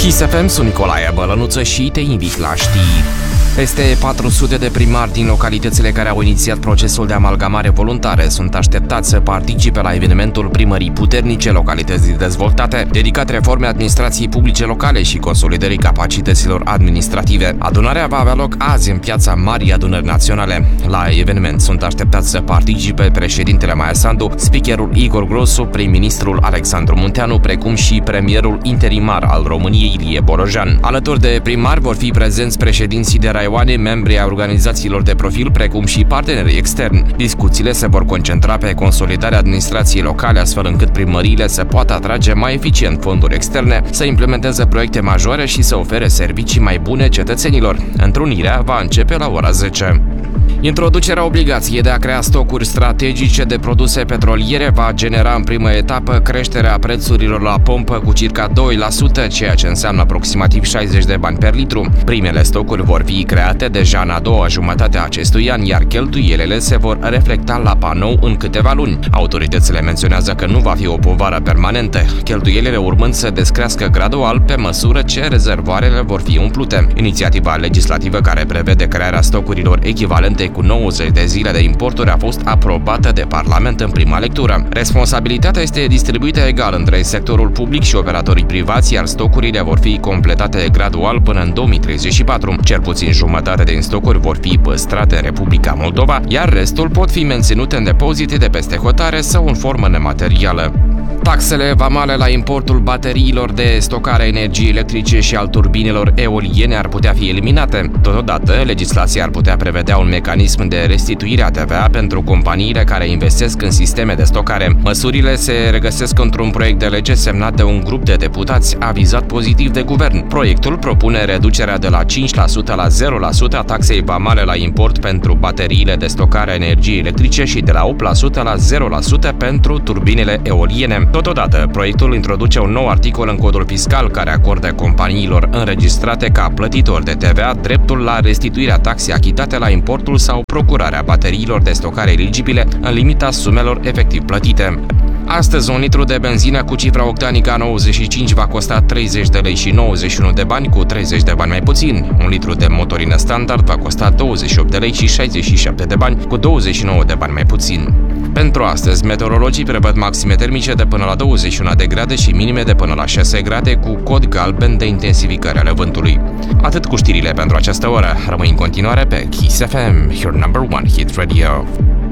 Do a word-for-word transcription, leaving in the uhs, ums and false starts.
Kiss F M, sunt Nicolae Bălănuță și te invit la știri. Peste patru sute de primari din localitățile care au inițiat procesul de amalgamare voluntare sunt așteptați să participe la evenimentul Primării Puternice, localități dezvoltate, dedicat reformei administrației publice locale și consolidării capacităților administrative. Adunarea va avea loc azi în piața Marii Adunări Naționale. La eveniment sunt așteptați să participe președintele Maia Sandu, speakerul Igor Grosu, prim-ministrul Alexandru Munteanu, precum și premierul interimar al României, Ilie Borojan. Alături de primari vor fi prezenți președinții de raioane, membri ai organizațiilor de profil, precum și partenerii externi. Discuțiile se vor concentra pe consolidarea administrației locale, astfel încât primăriile să poată atrage mai eficient fonduri externe, să implementeze proiecte majore și să ofere servicii mai bune cetățenilor. Întrunirea va începe la ora zece. Introducerea obligației de a crea stocuri strategice de produse petroliere va genera în primă etapă creșterea prețurilor la pompă cu circa doi la sută, ceea ce înseamnă aproximativ șaizeci de bani per litru. Primele stocuri vor fi create deja în a doua jumătate a acestui an, iar cheltuielile se vor reflecta la panou în câteva luni. Autoritățile menționează că nu va fi o povară permanentă, cheltuielile urmând să descrească gradual pe măsură ce rezervoarele vor fi umplute. Inițiativa legislativă care prevede crearea stocurilor echivalente cu nouăzeci de zile de importuri a fost aprobată de Parlament în prima lectură. Responsabilitatea este distribuită egal între sectorul public și operatorii privați, iar stocurile vor fi completate gradual până în două mii treizeci și patru. Cel puțin jumătate din stocuri vor fi păstrate în Republica Moldova, iar restul pot fi menținute în depozite de peste hotare sau în formă nematerială. Taxele vamale la importul bateriilor de stocare a energiei electrice și al turbinelor eoliene ar putea fi eliminate. Totodată, legislația ar putea prevedea un mecanism de restituire a T V A pentru companiile care investesc în sisteme de stocare. Măsurile se regăsesc într-un proiect de lege semnat de un grup de deputați avizat pozitiv de guvern. Proiectul propune reducerea de la cinci la sută la zero la sută a taxei vamale la import pentru bateriile de stocare a energiei electrice și de la opt la sută la zero la sută pentru turbinele eoliene. Totodată, proiectul introduce un nou articol în codul fiscal care acordă companiilor înregistrate ca plătitori de T V A dreptul la restituirea taxei achitate la importul sau procurarea bateriilor de stocare eligibile în limita sumelor efectiv plătite. Astăzi, un litru de benzină cu cifra octanică A nouăzeci și cinci va costa treizeci de lei și nouăzeci și unu de bani, cu treizeci de bani mai puțin. Un litru de motorină standard va costa douăzeci și opt de lei și șaizeci și șapte de bani, cu douăzeci și nouă de bani mai puțin. Pentru astăzi, meteorologii prevăd maxime termice de până la douăzeci și unu de grade și minime de până la șase grade, cu cod galben de intensificare ale vântului. Atât cu știrile pentru această oră. Rămâi în continuare pe Kiss F M, your number one hit radio.